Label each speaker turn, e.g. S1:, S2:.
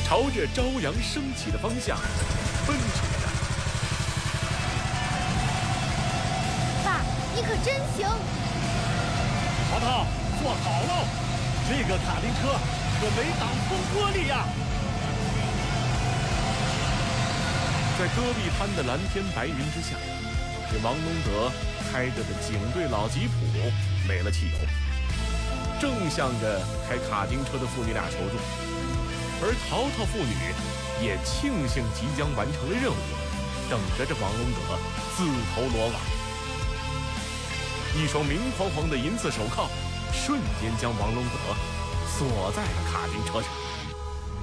S1: 朝着朝阳升起的方向奔驰着。
S2: 爸，你可真行！
S3: 淘淘，做好喽！这个卡丁车可没挡风玻璃呀！
S1: 在戈壁滩的蓝天白云之下，这王龙德开着的警队老吉普没了汽油，正向着开卡丁车的父女俩求助。而淘淘父女也庆幸即将完成了任务，等着这王龙德自投罗网。一双明晃晃的银色手铐瞬间将王龙德锁在了卡丁车上。